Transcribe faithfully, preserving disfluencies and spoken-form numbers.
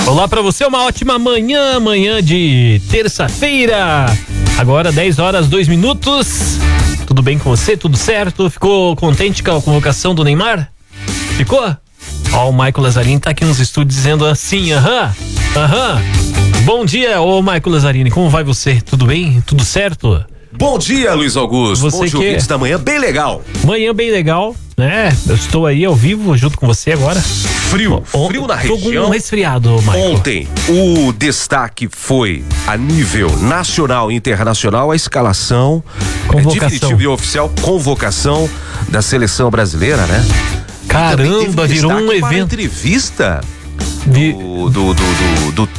Olá pra você, uma ótima manhã, manhã de terça-feira. Agora dez horas, dois minutos. Tudo bem com você? Tudo certo? Ficou contente com a convocação do Neymar? Ficou? Ó, o Michael Lazzarini tá aqui nos estúdios dizendo assim, aham, aham. Bom dia, ô Michael Lazzarini, como vai você? Tudo bem? Tudo certo? Bom dia, Luiz Augusto. Você Bom dia, que... ouvintes da manhã, bem legal. Manhã bem legal, né? Eu estou aí ao vivo junto com você agora. Frio, frio na região. Tô com um resfriado, Michael. Ontem, o destaque foi, a nível nacional e internacional, a escalação Convocação. é, definitiva e oficial, convocação da seleção brasileira, né? Caramba, virou um Para a evento. entrevista Vi... do, do, do, do, do